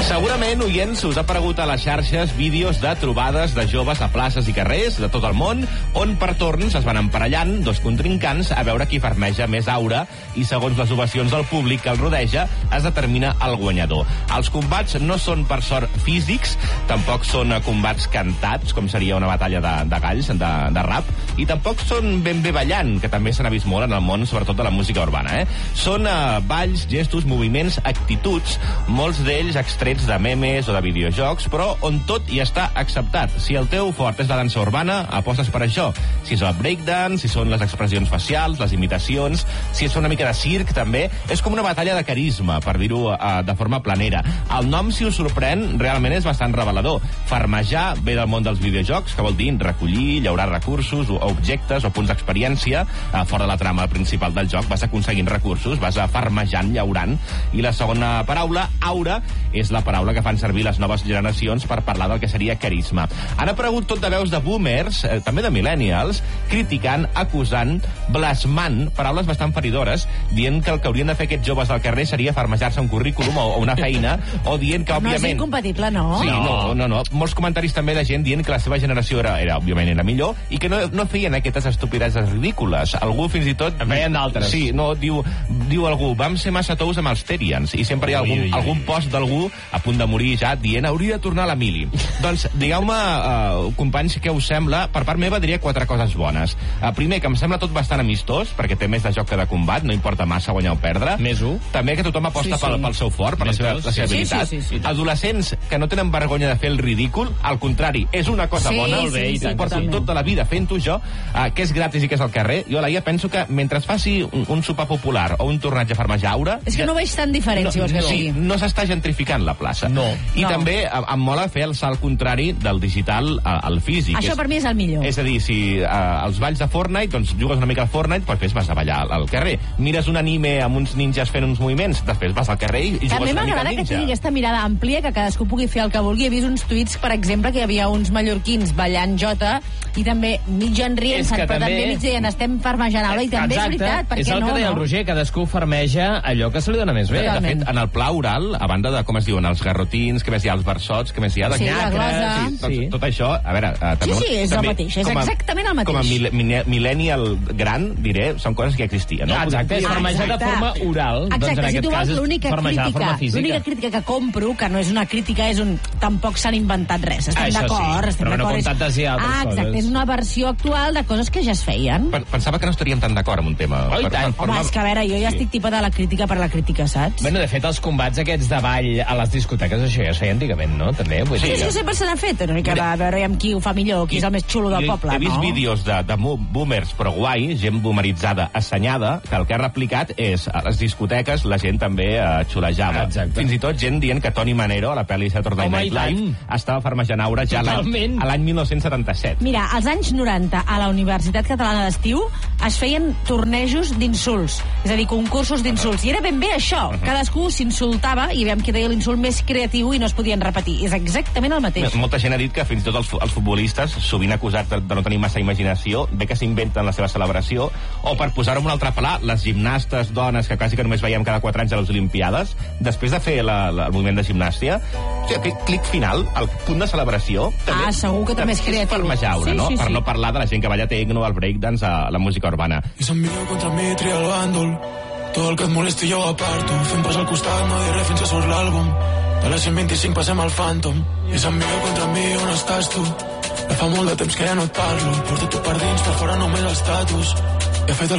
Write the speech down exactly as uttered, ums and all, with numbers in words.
Segurament, oients, us ha aparegut a les xarxes vídeos de trobades de joves a places i carrers de tot el món, on per torns es van emparellant dos contrincants a veure qui farmeja més aura i, segons les ovacions del públic que el rodeja, es determina el guanyador. Els combats no són, per sort, físics, tampoc són combats cantats, com seria una batalla de, de galls, de, de rap, i tampoc són ben bé ballant, que també se n'ha vist molt en el món, sobretot de la música urbana. Eh? Són eh, balls, gestos, moviments, actituds, molts d'ells extrets de memes o de videojocs, però on tot hi està acceptat. Si el teu fort és la dansa urbana, apostes per això. Si és el breakdance, si són les expressions facials, les imitacions, si és una mica de circ, també, és com una batalla de carisma, per dir-ho uh, de forma planera. El nom, si us sorprèn, realment és bastant revelador. Farmejar ve del món dels videojocs, que vol dir recollir, llaurar recursos, o objectes o punts d'experiència. Uh, fora de la trama principal del joc, vas aconseguint recursos, vas a farmejant, llaurant. I la segona paraula, aura, és la paraula que fan servir les noves generacions per parlar del que seria carisma. Han aparegut tot de veus de boomers, eh, també de millennials, criticant, acusant, blasmant, paraules bastant feridores, dient que el que haurien de fer aquests joves al carrer seria farmejar-se un currículum o, o una feina, o dient que, òbviament... No és incompatible, no? Sí, no, no, no. Molts comentaris també de gent dient que la seva generació era, era òbviament, era millor, i que no, no feien aquestes estupideses ridícules. Algú, fins i tot... En feien d'altres. Sí, no, diu, diu algú, vam ser massa tous amb els Terians, i sempre hi ha algun, ui, ui, ui. algun post d'algú a punt de morir ja, dient hauria de tornar a la mili. Doncs, digueu-me, uh, companys, què us sembla? Per part meva diria quatre coses bones. Uh, primer, que em sembla tot bastant amistós, perquè té més de joc que de combat, no importa massa guanyar o perdre. Més un. També que tothom aposta sí, sí. Pel, pel seu fort, per més la seva, la seva sí, habilitat. Sí, sí, sí, sí. Adolescents que no tenen vergonya de fer el ridícul, al contrari, és una cosa sí, bona. Sí, sí, sí, sí, porto tota la vida fent-ho jo, uh, que és gratis i que és al carrer. Jo, Laia, penso que mentre es faci un, un sopar popular o un torneig a farmejar aura... És que ja... no veig tan diferent, no, si vols que no, sigui. No s'està gentrificant la plaça. No. I no. també em mola fer el salt contrari del digital al físic. Això és, per mi és el millor. És a dir, si uh, els balls de Fortnite, doncs jugues una mica al Fortnite, després vas a ballar al, al carrer. Mires un anime amb uns ninjas fent uns moviments, després vas al carrer i jugues també una mica al ninja. També m'agrada que tingui aquesta mirada àmplia, que cadascú pugui fer el que vulgui. He vist uns tuits, per exemple, que hi havia uns mallorquins ballant jota i també mig enrient-se'n, però també, també mig dient estem farmejant aula, i també exacte. És veritat, per és què el no? que deia el Roger, cadascú farmeja allò que se li dona més bé. De fet, en el pla oral, a banda de, com es diuen, els garrotins, que més hi ha els versots, que més hi ha de sí, nyacres, sí, doncs, sí. tot això, a veure... Uh, també, sí, sí, és també, el mateix, és a, exactament el mateix. Com a mil, mil, millennial gran, diré, són coses que ja existien, no? Ah, exacte, és farmejar de forma oral. Exacte, doncs en si aquest tu cas vols, l'única crítica, l'única crítica que compro, que no és una crítica, és un... Tampoc s'han inventat res, estem d'acord, sí, estem però d'acord. no comptat hi ha altres ah, exacte, coses. És una versió actual de coses que ja es feien. Pensava que no estaríem tan d'acord amb un tema. Oh, per, per, per, Home, és que a veure, jo ja sí. estic tipa de la crítica per la crítica, saps? Bueno, de fet, els combats aquests de ball a les discoteques, això ja es feia antigament, no? També, vull Sí, dir... sí, sempre se n'ha fet, una mica de veure amb qui ho fa millor, qui és el més xulo del poble, he, he vist no? vídeos de, de boomers, però guai, gent boomeritzada, assenyada, que el que ha replicat és a les discoteques la gent també uh, xulejava. Exacte. Fins i tot gent dient que Toni Manero, a la pel·li Saturday Home, Night Live, estava farmejant aura ja l'any a l'any mil nou-cents setanta-set. Mira, als anys noranta, a la Universitat Catalana d'Estiu, es feien tornejos d'insults, és a dir, concursos d'insults, i era ben bé això. Cadascú s'insultava i veiem qui deia l'insult més creatiu i no es podien repetir. És exactament el mateix. Molta gent ha dit que fins i tot els, els futbolistes, sovint acusats de, de no tenir massa imaginació, bé que s'inventen la seva celebració, o per posar-ho en un altre pla, les gimnastes dones que quasi que només veiem cada quatre anys a les Olimpiades, després de fer la, la, el moviment de gimnàstia, o sigui, aquest clic final, el punt de celebració, també, ah, segur que també és creatiu. Per farmejaure, sí, no? Sí, per sí. no parlar de la gent que balla tecno, el breakdance, a la música urbana. I s'envia contra mi, tria el bàndol. Tot el que et molesti jo ho aparto. Fem pas al costat, no diré fins que surt l'àlbum. De la cent vint-i-cinc passem al Phantom. I s'envia contra mi, on estàs tu? Ja fa molt de temps que ja no et parlo. Porto tu per dins, per fora només l'estatus. He fet el